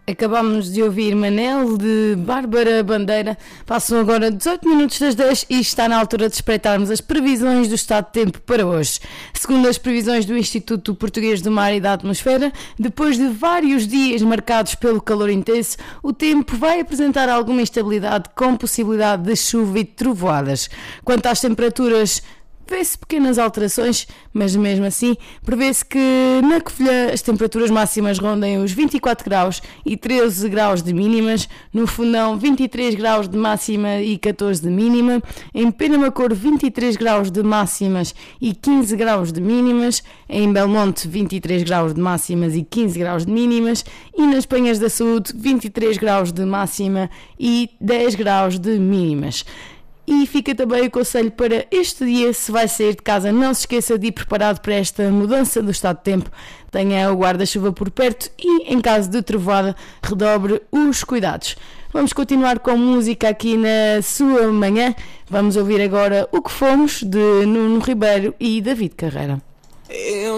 Acabámos de ouvir Manel de Bárbara Bandeira. Passam agora 18 minutos das 10 e está na altura de espreitarmos as previsões do estado de tempo para hoje. Segundo as previsões do Instituto Português do Mar e da Atmosfera, depois de vários dias marcados pelo calor intenso, o tempo vai apresentar alguma instabilidade com possibilidade de chuva e trovoadas. Quanto às temperaturas, vê-se pequenas alterações, mas mesmo assim prevê-se que na Covilhã as temperaturas máximas rondem os 24 graus e 13 graus de mínimas, no Fundão 23 graus de máxima e 14 de mínima, em Penamacor 23 graus de máximas e 15 graus de mínimas, em Belmonte 23 graus de máximas e 15 graus de mínimas e nas Penhas da Saúde 23 graus de máxima e 10 graus de mínimas. E fica também o conselho para este dia: se vai sair de casa, não se esqueça de ir preparado para esta mudança do estado de tempo. Tenha o guarda-chuva por perto e, em caso de trovoada, redobre os cuidados. Vamos continuar com música aqui na sua manhã. Vamos ouvir agora O Que Fomos, de Nuno Ribeiro e David Carreira.